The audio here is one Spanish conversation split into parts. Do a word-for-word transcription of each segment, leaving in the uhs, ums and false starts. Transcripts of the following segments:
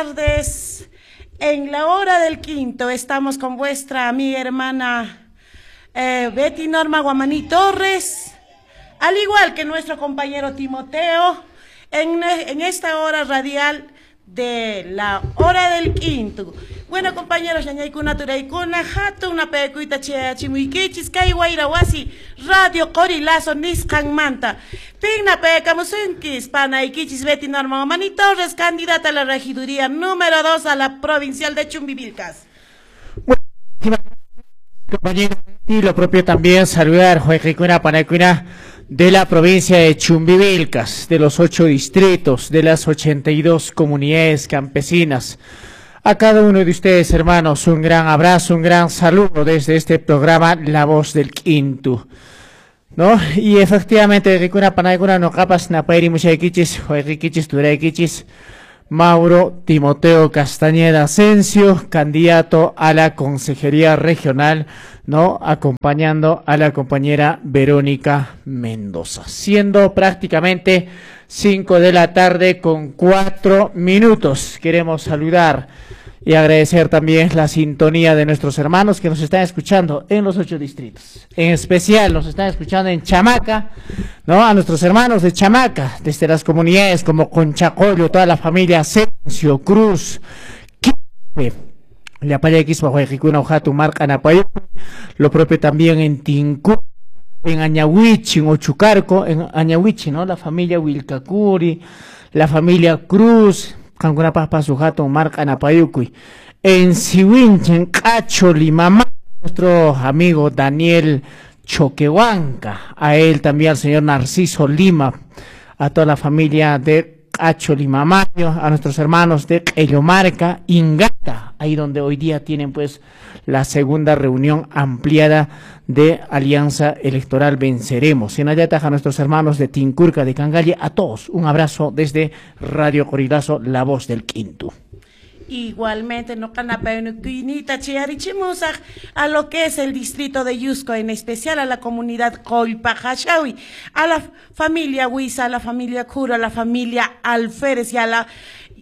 Tardes. En la hora del quinto estamos con vuestra amiga hermana eh, Betty Norma Guamaní Torres, al igual que nuestro compañero Timoteo, en, en esta hora radial de la hora del quinto. Bueno, compañeros, ñañaykuna turaykuna hatuna paykuita chimuikichis kay wayrawasi radio Corilazo nisqanmanta. Pigna paykamusunkis panaykichis Betty Norma Guamaní Torres, candidata a la regiduría número dos a la provincial de Chumbivilcas. Bueno, compañero, y lo propio también saludar Jueguicuna Panaykuna de la provincia de Chumbivilcas, de los ocho distritos, de las ochenta y dos comunidades campesinas. A cada uno de ustedes, hermanos, un gran abrazo, un gran saludo desde este programa La Voz del Quinto, ¿no? Y efectivamente, Ricuna Panaykuna no capas napairi muchaikichis, Jueguikichis, Turaikichis, Mauro Timoteo Castañeda Asensio, candidato a la Consejería Regional, ¿no? Acompañando a la compañera Verónica Mendoza. Siendo prácticamente cinco de la tarde con cuatro minutos. Queremos saludar y agradecer también la sintonía de nuestros hermanos que nos están escuchando en los ocho distritos. En especial nos están escuchando en Chamaca, ¿no? A nuestros hermanos de Chamaca, desde las comunidades como Conchacollo, toda la familia Asensio, Cruz, Quipe, La Paya X, Huajicuna, Ojatu, Marca, Napayu, lo propio también en Tincú, en Añahuichi, en Ochucarco, en Añahuichi, ¿no? La familia Wilcacuri, la familia Cruz, Cancuna Papa, Sujato, Marca, Napayucuy, en Siwinche, en Cacho, Limamá, nuestro amigo Daniel Choquehuanca, a él también al señor Narciso Lima, a toda la familia de Cacho Limamayo, a nuestros hermanos de Ellomarca, Ingata, ahí donde hoy día tienen pues la segunda reunión ampliada de Alianza Electoral Venceremos. En Ayataja, a nuestros hermanos de Tincurca, de Cangalle, a todos un abrazo desde Radio Corilazo, La Voz del Quinto. Igualmente, no canapayuquinita chiarichimusaj a lo que es el distrito de Yusco, en especial a la comunidad Colpajashawi, a la familia Huiza, a la familia Cura, a la familia Alférez y a la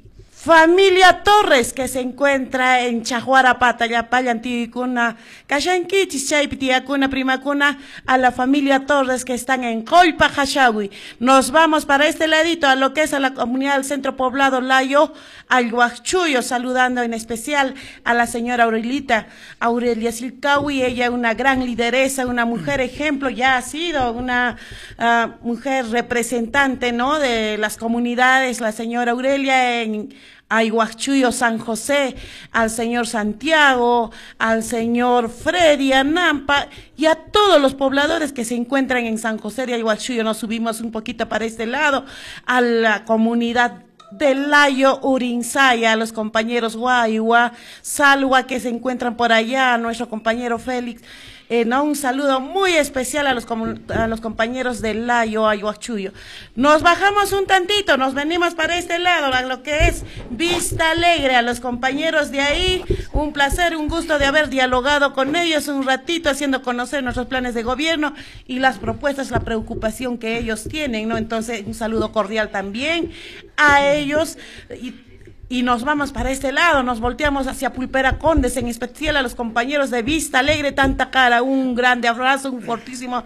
familia Torres, que se encuentra en Chajuarapata, Yapallanticuna, Cayanquichis, Chaypitiacuna, Primacuna, a la familia Torres que están en Colpa, Hashawi. Nos vamos para este ladito, a lo que es a la comunidad del centro poblado Layo, al Huachuyo, saludando en especial a la señora Aurelita, Aurelia Silcawi, ella una gran lideresa, una mujer ejemplo, ya ha sido una uh, mujer representante, ¿no?, de las comunidades, la señora Aurelia en Ayhuachuyo, San José, al señor Santiago, al señor Freddy Anampa y a todos los pobladores que se encuentran en San José de Ayhuachuyo. Nos subimos un poquito para este lado, a la comunidad de Layo Urinsaya, a los compañeros Guayua, Salwa que se encuentran por allá, a nuestro compañero Félix. Eh, no, un saludo muy especial a los, a los compañeros de Layo, Ayhuachuyo. Nos bajamos un tantito, nos venimos para este lado, a lo que es Vista Alegre, a los compañeros de ahí, un placer, un gusto de haber dialogado con ellos un ratito, haciendo conocer nuestros planes de gobierno y las propuestas, la preocupación que ellos tienen, ¿no? Entonces, un saludo cordial también a ellos. Y, Y nos vamos para este lado, nos volteamos hacia Pulpera Condes, en especial a los compañeros de Vista Alegre, Tanta Cara, un grande abrazo, un fortísimo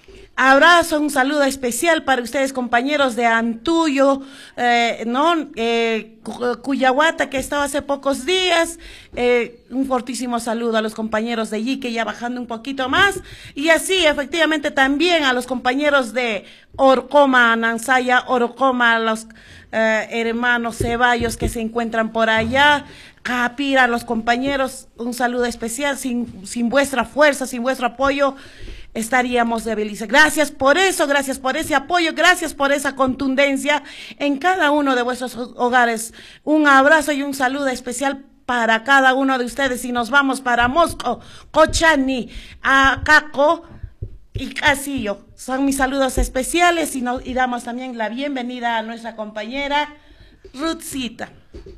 abrazo, un saludo especial para ustedes, compañeros de Antullo, eh, ¿no? Eh, Cuyahuata, que estaba hace pocos días, eh, un fortísimo saludo a los compañeros de Yique, ya bajando un poquito más, y así, efectivamente, también a los compañeros de Orcoma, Nansaya, Orcoma, a los eh, hermanos Ceballos que se encuentran por allá, Capira, a los compañeros, un saludo especial, sin, sin vuestra fuerza, sin vuestro apoyo, estaríamos debilizados. Gracias por eso, gracias por ese apoyo, gracias por esa contundencia en cada uno de vuestros hogares. Un abrazo y un saludo especial para cada uno de ustedes. Y nos vamos para Mosco, Cochani, Acaco y Casillo. Son mis saludos especiales y, nos, y damos también la bienvenida a nuestra compañera Ruthcita.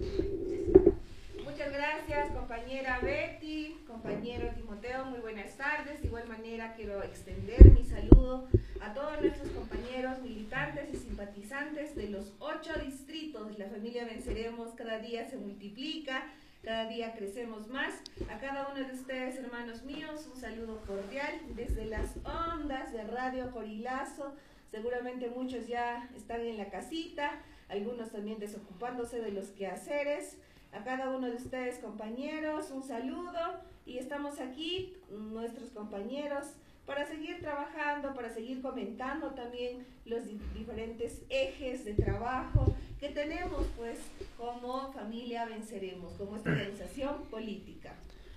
Muchas gracias, compañera Betty, compañero Timoteo, muy buenas tardes. De igual manera quiero extender mi saludo a todos nuestros compañeros militantes y simpatizantes de los ocho distritos. La familia Venceremos cada día se multiplica, cada día crecemos más. A cada uno de ustedes, hermanos míos, un saludo cordial desde las ondas de Radio Corilazo. Seguramente muchos ya están en la casita, algunos también desocupándose de los quehaceres. A cada uno de ustedes, compañeros, un saludo, y estamos aquí, nuestros compañeros, para seguir trabajando, para seguir comentando también los di diferentes ejes de trabajo que tenemos, pues, como familia Venceremos, como esta organización política.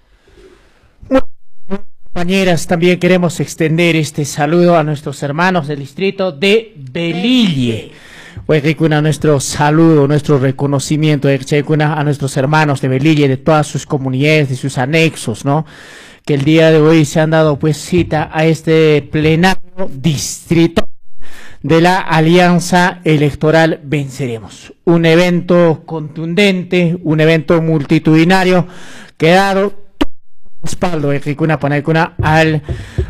Compañeras, también queremos extender este saludo a nuestros hermanos del distrito de Velille. Huequicuna, nuestro saludo, nuestro reconocimiento a nuestros hermanos de Velille, de todas sus comunidades, de sus anexos, ¿no? Que el día de hoy se han dado pues cita a este plenario distrito de la Alianza Electoral Venceremos. Un evento contundente, un evento multitudinario que ha dado respaldo, Huequicuna, Panaicuna, al